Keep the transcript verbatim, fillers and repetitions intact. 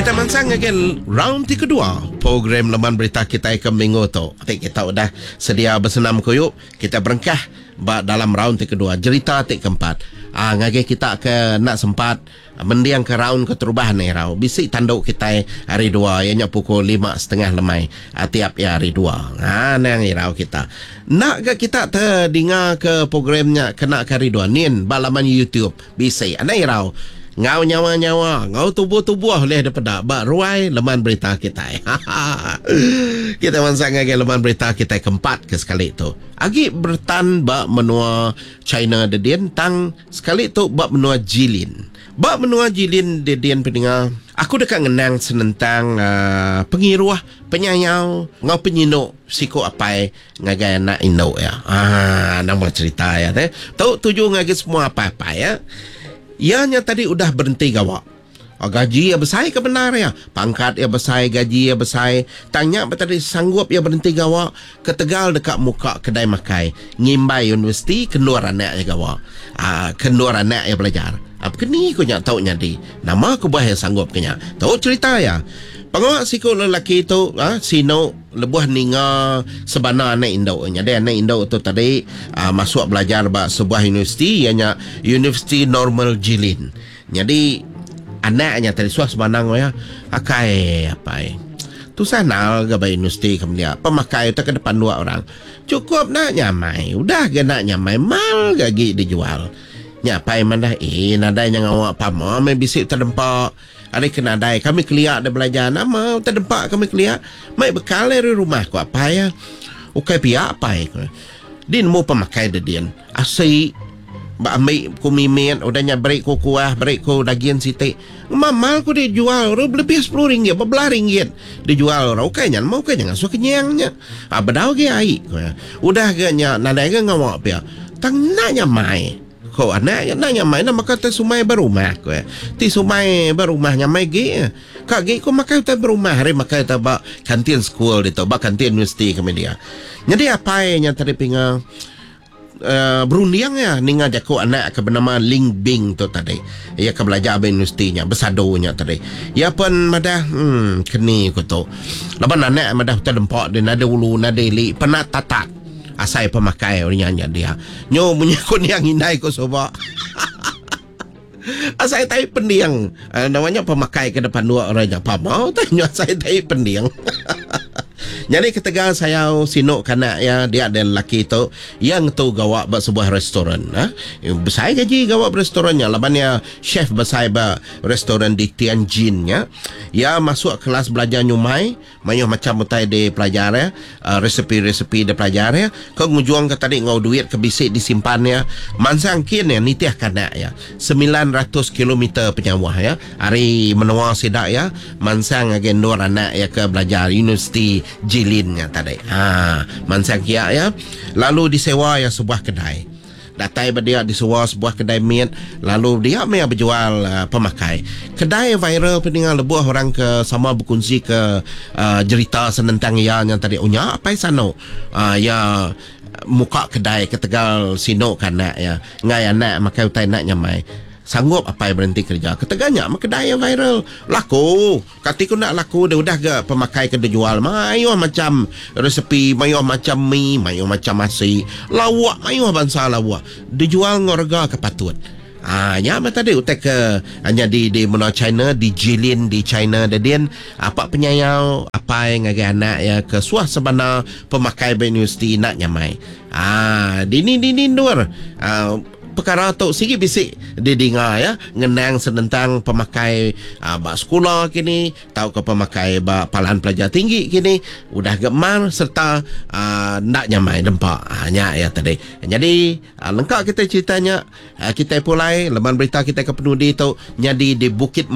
Kita mansang lagi round ti kedua program laman berita kita ke minggu tu. Kita udah sedia bersenam kuyuk. Kita berengkah dalam round ti kedua. Cerita ti keempat. Ah, ngage kita ke nak sempat mendiang ke round keterubahan ni rau. Bisik tanduk kita hari dua. Ianya pukul lima setengah lemai. Ah, tiap ya hari dua. Ah, nang rau kita. Nak ke kita terdengar ke programnya kena ke hari dua. Nien balaman YouTube. Bisik. Anai rau. Ngau nyawa-nyawa, ngau tubuh-tubuh oleh daripada bak ruai leman berita kita. Kita mansang lagi leman berita kita keempat ke sekali itu. Agi bertan bak menua China dedian tang sekali itu bak menua Jilin. Bak menua Jilin dedian pendengar. Aku dekat ngenang senentang uh, pengiruah, penyayau, ngau penyinuk siko apai ngagai anak induk ya. Ah, nama cerita ya teh. Tahu tuju ngagai semua apa-apa ya. Ianya tadi udah berhenti gawak. Oh, gaji ya besar ke benar ya. Pangkat ya besar, gaji ya besar. Tanya apa tadi sanggup ya berhenti gawak. Ketegal dekat muka kedai makai. Ngimbai universiti kendur anak ya gawak. Ah, kendur anak ya belajar. Apa kini aku nak tahu nyadi. Nama aku bahaya sanggup kenya. Tahu cerita ya. Pengawak siku lelaki itu ah, sino lebuh ninga sebana anak induk. Jadi anak induk tu tadi ah, masuk belajar ba sebuah universiti ianya University Normal Jilin. Jadi anaknya tadi suah sebanang ya akai apa eh. Tu sana ke ba universiti kemudian pemakai tu ke depan dua orang. Cukup nak nyamai. Udah ke nak nyamai mal gagi dijual. Nyapai mana eh nadai yang awak pama me bisik terdempak. Ada kena dai kami kelia ada belajar nama terdempak kami kelia mai bekal dari rumah ku apa ya ukai pia apa ya din mau pemakai dedian asai ba ambil ku mimin udahnya break ku kuah break ku dagian siti mamal ku dijual lebih sepuluh ringgit bebelah ringgit dijual ukai nyan mau ukai jangan suka kenyangnya ah bedau ge ai udah ge nya nadai ge ngawak pia tang nanya mai kau anak nak nyamai nak makan teh sumai berumah ko ti sumai berumahnya mai ge kak ge ko makan teh berumah hari makan teh ba kantin school itu ba kantin universiti kami dia jadi apa yang tadi pinga uh, berundiang ya ninga jaku anak ke bernama Ling Bing tu tadi ia ke belajar ba universitinya besadonya tadi ya pun madah hmm keni ko tu laban anak madah terdempak dan ada ulu nada li penat tatak asai pemakai orangnya dia nyo punya kun yang indai ko soba asai tai pendiang uh, namanya pemakai ke depan dua orangnya apa mau tanya asai tai pendiang. Jadi ketika saya sinuk kanak ya dia ada lelaki itu yang tu gawak buat sebuah restoran ha? Besar gaji gawak restorannya labannya chef besar ba restoran di Tianjin ya. Ya masuk kelas belajar nyumai mayuh macam mutai di pelajar ya uh, resepi-resepi di pelajar ya kau ngujuang ke tadi ngau duit ke bisik disimpan ya mansang kin ya nitiah kanak ya sembilan ratus kilometer penyawah ya hari menua sidak ya mansang agen nur anak ya ke belajar universiti Jilinnya tadi. Ha, mansang kia ya. Lalu disewa ya sebuah kedai. Datai dia disewa sebuah kedai meat, lalu dia mai berjual uh, pemakai. Kedai viral pendengar lebuh orang ke sama berkongsi ke uh, cerita senentang ia yang tadi unya apa sano. Uh, ya muka kedai ke Tegal sino kanak ya. Ngai anak makai utai nak nyamai. Sanggup apa yang berhenti kerja keteganya mak kedai yang viral laku katiku nak laku dia udah ke pemakai ke dijual mayo macam resepi mayo macam mi mayo macam nasi lawak mayo bangsa lawak dijual ngorga kepatut ah nya tadi utek ke hanya di di mana China di Jilin di China dedian apa penyayau apa yang agak anak ya ke suah sebana pemakai universiti nak nyamai ah dini dini nur ah perkara tu sikit bisik dia dengar ya ngenang senentang pemakai uh, bak sekolah kini tahu ke pemakai bak palahan pelajar tinggi kini udah gemar serta uh, nak nyamai dempak hanya uh, ya tadi jadi uh, lengkap kita ceritanya uh, kita pulai leman berita kita ke penudi tu jadi di Bukit